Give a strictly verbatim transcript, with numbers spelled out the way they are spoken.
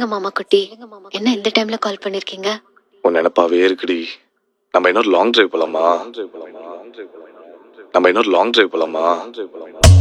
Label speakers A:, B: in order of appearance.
A: சொல்லுங்க மாமா குட்டி, என்ன இந்த டைம்ல கால் பண்ணிருக்கீங்க?
B: உன் நினைப்பாவே இருக்குடி. நம்ம இன்னொரு லாங் டிரைவ் போலாமா? நம்ம இன்னொரு லாங் டிரைவ் போலாமா?